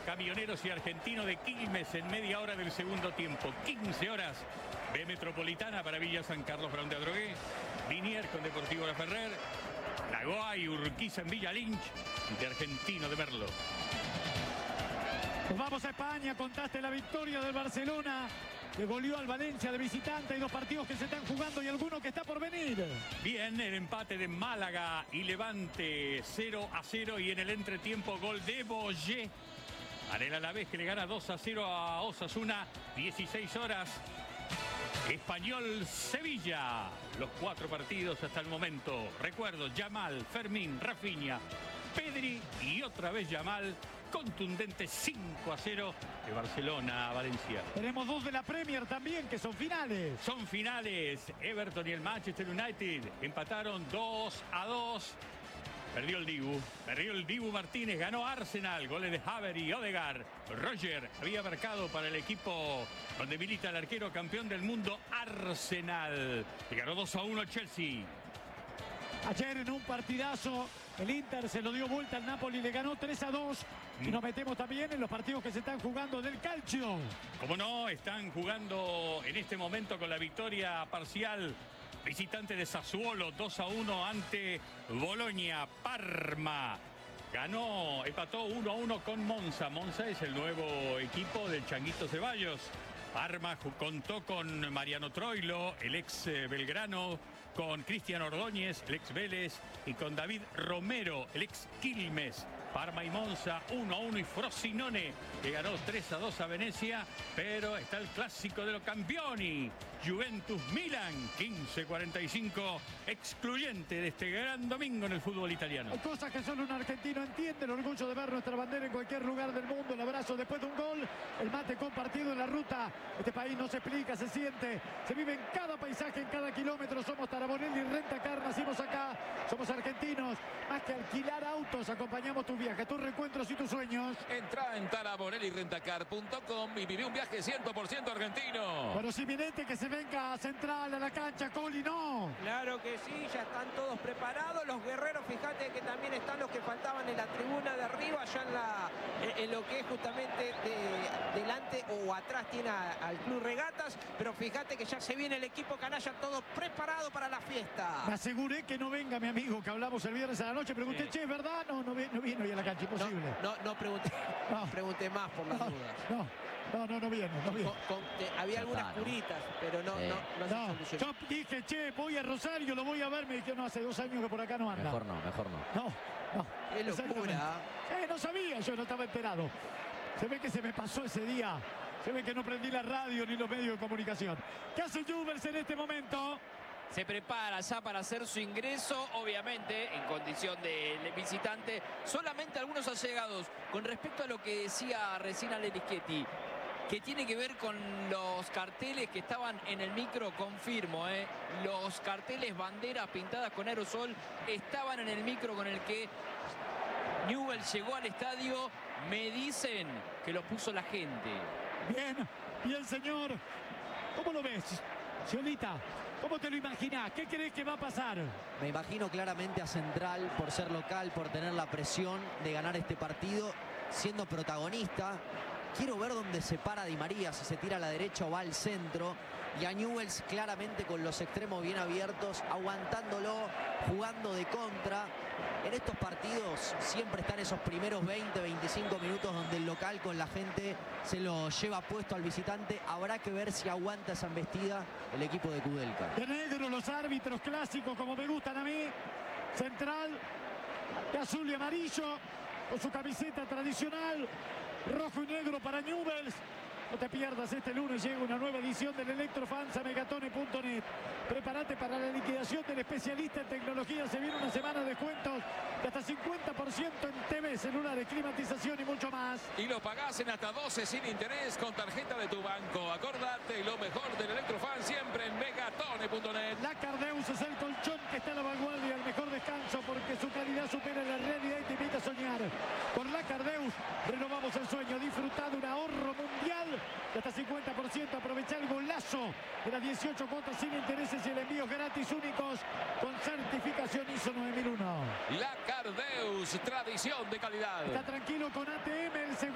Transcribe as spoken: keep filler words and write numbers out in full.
Camioneros y Argentino de Quilmes en media hora del segundo tiempo. quince horas. B Metropolitana para Villa San Carlos Brown de Adrogué. Liniers con Deportivo La Ferrer. Lagoa y Urquiza en Villa Lynch de Argentino de Merlo. Nos vamos a España. Contaste la victoria del Barcelona, que goleó al Valencia de visitante. Hay dos partidos que se están jugando y alguno que está por venir. Bien, el empate de Málaga y Levante cero a cero. Y en el entretiempo gol de Boyé. Anel Alavés que le gana dos a cero a Osasuna. dieciséis horas. Español Sevilla. Los cuatro partidos hasta el momento. Recuerdo, Yamal, Fermín, Rafinha, Pedri y otra vez Yamal. Contundente cinco a cero de Barcelona a Valencia. Tenemos dos de la Premier también, que son finales. Son finales. Everton y el Manchester United empataron dos a dos. Perdió el Dibu. Perdió el Dibu Martínez. Ganó Arsenal. Goles de Havertz y Odegaard. Roger había marcado para el equipo donde milita el arquero campeón del mundo Arsenal. Y ganó dos a uno Chelsea. Ayer en un partidazo el Inter se lo dio vuelta al Napoli, le ganó tres a dos. Y nos metemos también en los partidos que se están jugando del calcio. Como no, están jugando en este momento con la victoria parcial. Visitante de Sassuolo, dos a uno ante Bolonia. Parma ganó, empató uno a uno con Monza. Monza es el nuevo equipo del Changuito Ceballos. Parma contó con Mariano Troilo, el ex Belgrano, con Cristian Ordóñez, el ex Vélez, y con David Romero, el ex Quilmes. Parma y Monza, uno a uno, y Frosinone, que ganó tres a dos a Venecia, pero está el clásico de los campeoni, Juventus Milan, quince cuarenta y cinco, excluyente de este gran domingo en el fútbol italiano. Hay cosas que solo un argentino entiende, el orgullo de ver nuestra bandera en cualquier lugar del mundo, el abrazo después de un gol, el mate compartido en la ruta. Este país no se explica, se siente, se vive en cada paisaje, en cada kilómetro. Somos Tarabonelli Rentacar, nacimos acá, somos argentinos. Más que alquilar autos, acompañamos tus viajes, tus reencuentros y tus sueños. Entra en tarabonelli rentacar punto com y vive un viaje cien por ciento argentino. Bueno, Siminete, que se venga a Central, a la cancha, Coli, no. Claro que sí, ya están todos preparados. Los guerreros, fíjate que también están los que faltaban en la tribuna de arriba, allá en, la, en lo que es justamente de, delante o atrás tiene a, al Club Regatas. Pero fíjate que ya se viene el equipo canalla, todos preparados para la fiesta. Me aseguré que no venga mi amigo, que hablamos el viernes a la noche. Pregunté, sí. Che, ¿es verdad? No, no, no vino hoy a la cancha, imposible. No, no, no pregunté, no. pregunté más por las no, dudas. No, no, no, no viene, no viene. Con, con, te, había algunas curitas, pero no, sí. no, no, no se yo dije, che, voy a Rosario, lo voy a ver. Me dijeron, no, hace dos años que por acá no anda. Mejor no, mejor no. No, no. Qué locura. Eh, no sabía, yo no estaba enterado. Se ve que se me pasó ese día. Se ve que no prendí la radio ni los medios de comunicación. ¿Qué hace Newell's en este momento? Se prepara ya para hacer su ingreso, obviamente, en condición de visitante. Solamente algunos allegados. Con respecto a lo que decía recién Ale Lischetti, que tiene que ver con los carteles que estaban en el micro, confirmo, ¿eh? Los carteles banderas pintadas con aerosol estaban en el micro con el que Newell's llegó al estadio. Me dicen que lo puso la gente. Bien, bien, señor. ¿Cómo lo ves, Ciolita? ¿Cómo te lo imaginás? ¿Qué crees que va a pasar? Me imagino claramente a Central por ser local, por tener la presión de ganar este partido, siendo protagonista. Quiero ver dónde se para Di María, si se tira a la derecha o va al centro. Y a Newell's claramente con los extremos bien abiertos, aguantándolo, jugando de contra. En estos partidos siempre están esos primeros veinte, veinticinco minutos donde el local con la gente se lo lleva puesto al visitante. Habrá que ver si aguanta esa embestida el equipo de Kudelka. De negro, los árbitros clásicos como me gustan a mí. Central de azul y amarillo con su camiseta tradicional. Rojo y negro para Newell's. No te pierdas, este lunes llega una nueva edición del Electrofans a megatone punto net. Prepárate para la liquidación del especialista en tecnología. Se viene una semana de descuentos de hasta cincuenta por ciento en T V, celulares, climatización y mucho más. Y lo pagás en hasta doce sin interés con tarjeta de tu banco. Acordate, lo mejor del Electrofan siempre en megatone punto net. La Cardeus es el colchón que está a la vanguardia, el mejor descanso porque su calidad supera la realidad y te invita a soñar. Por la Cardeus renovamos el sueño, disfrutar de un ahorro mundial de hasta cincuenta por ciento. Aprovechar el golazo de las dieciocho cuotas sin intereses y el envío gratis únicos con certificación I S O nueve mil uno. La Cardeus, tradición de calidad. Está tranquilo con A T M, el